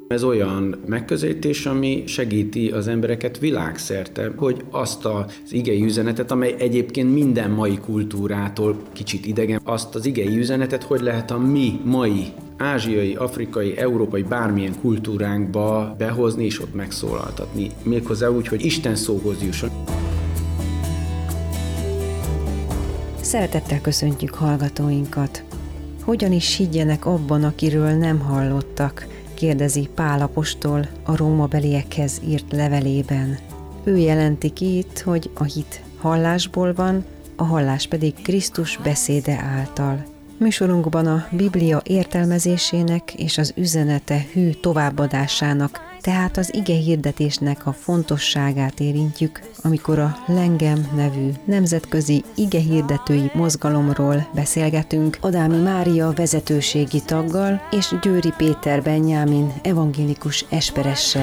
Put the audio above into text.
Ez olyan megközelítés, ami segíti az embereket világszerte, hogy azt az igei üzenetet, amely egyébként minden mai kultúrától kicsit idegen, azt az igei üzenetet, hogy lehet a mi mai ázsiai, afrikai, európai bármilyen kultúránkba behozni és ott megszólaltatni. Méghozzá úgy, hogy Isten szóhoz jusson. Szeretettel köszöntjük hallgatóinkat. Hogyan is higgyenek abban, akiről nem hallottak? Kérdezi Pál apostol a rómabeliekhez írt levelében. Ő jelenti ki itt, hogy a hit hallásból van, a hallás pedig Krisztus beszéde által. Műsorunkban a Biblia értelmezésének és az üzenete hű továbbadásának, tehát az ige hirdetésnek a fontosságát érintjük, amikor a Lengem nevű nemzetközi ige hirdetői mozgalomról beszélgetünk Adámi Mária vezetőségi taggal és Győri Péter Benyámin evangélikus esperessel.